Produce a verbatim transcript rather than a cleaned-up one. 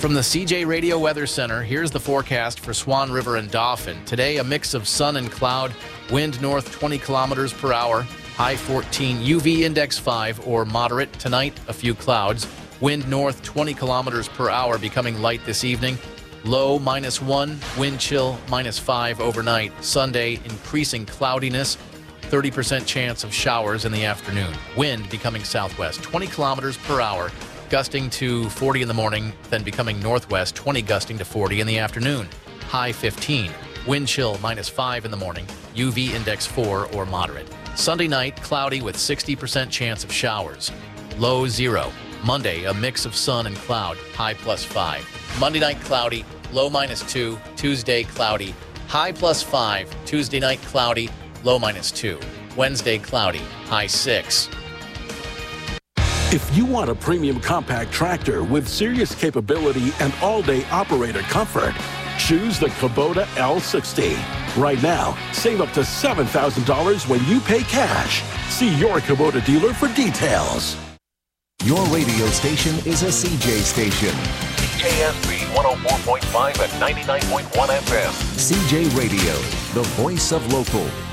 From the C J Radio Weather Center, here's the forecast for Swan River and Dauphin. Today, a mix of sun and cloud, wind north twenty kilometers per hour, high fourteen, U V index five or moderate. Tonight, a few clouds, wind north twenty kilometers per hour, becoming light this evening. Low minus one, wind chill minus five overnight. Sunday, increasing cloudiness, thirty percent chance of showers in the afternoon. Wind becoming southwest, twenty kilometers per hour, gusting to forty in the morning, then becoming northwest, twenty gusting to forty in the afternoon. High fifteen. Wind chill minus five in the morning. U V index four or moderate. Sunday night, cloudy with sixty percent chance of showers. Low zero. Monday, a mix of sun and cloud. High plus five. Monday night, cloudy. Low minus two. Tuesday, cloudy. High plus five. Tuesday night, cloudy. Low minus two. Wednesday, cloudy. High six. If you want a premium compact tractor with serious capability and all-day operator comfort, choose the Kubota L sixty. Right now, save up to seven thousand dollars when you pay cash. See your Kubota dealer for details. Your radio station is a C J station. C J S B one oh four point five and ninety-nine point one F M. C J Radio, the voice of local.